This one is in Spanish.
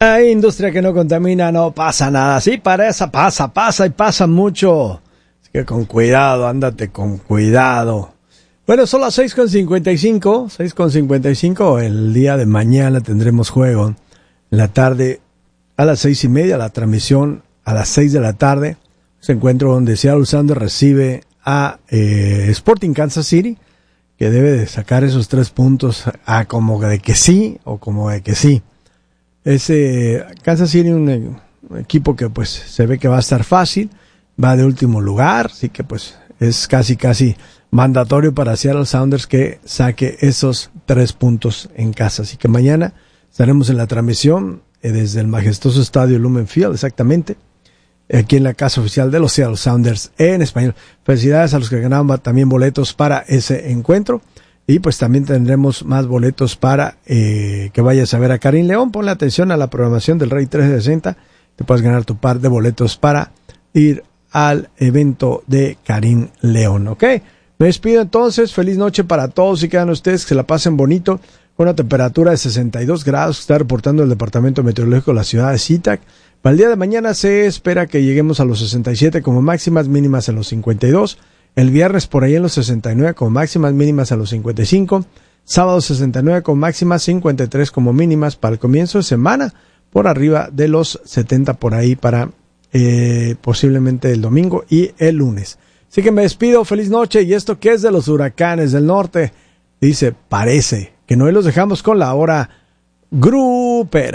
Industria que no contamina, no pasa nada. Sí, para esa pasa y pasa mucho. Así que con cuidado, ándate con cuidado. Bueno, son las 6:55. El día de mañana tendremos juego. En la tarde a las 6:30, la transmisión a las 6 de la tarde. Se encuentra donde Seattle Sounders recibe a Sporting Kansas City, que debe de sacar esos 3 puntos a como de que sí o como de que sí. Kansas City, un equipo que pues se ve que va a estar fácil, va de último lugar, así que pues es casi mandatorio para Seattle Sounders que saque esos 3 puntos en casa. Así que mañana estaremos en la transmisión desde el majestuoso estadio Lumen Field, exactamente, aquí en la casa oficial de los Seattle Sounders en español. Felicidades a los que ganaron también boletos para ese encuentro. Y pues también tendremos más boletos para que vayas a ver a Karim León. Ponle atención a la programación del Rey 360. Te puedes ganar tu par de boletos para ir al evento de Karim León, ¿ok? Me despido entonces. Feliz noche para todos y quedan ustedes que se la pasen bonito. Con una temperatura de 62 grados que está reportando el Departamento Meteorológico de la ciudad de SeaTac. Para el día de mañana se espera que lleguemos a los 67 como máximas, mínimas en los 52. El viernes por ahí en los 69 como máximas, mínimas a los 55. Sábado 69 como máximas, 53 como mínimas. Para el comienzo de semana por arriba de los 70 por ahí para posiblemente el domingo y el lunes. Así que me despido, feliz noche. Y esto que es de los huracanes del norte, dice, parece que no, y los dejamos con la hora grupera.